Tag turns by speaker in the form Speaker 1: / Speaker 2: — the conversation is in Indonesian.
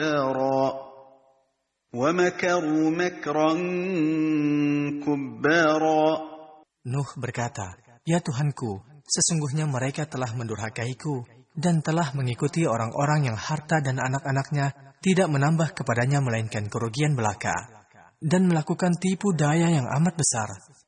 Speaker 1: وَمَكَرُوا مَكْرًا كُبَّارًا.
Speaker 2: Nuh berkata, "Ya Tuhanku, sesungguhnya mereka telah mendurhakaiku dan telah mengikuti orang-orang yang harta dan anak-anaknya tidak menambah kepadanya melainkan kerugian belaka, dan melakukan tipu daya yang amat besar.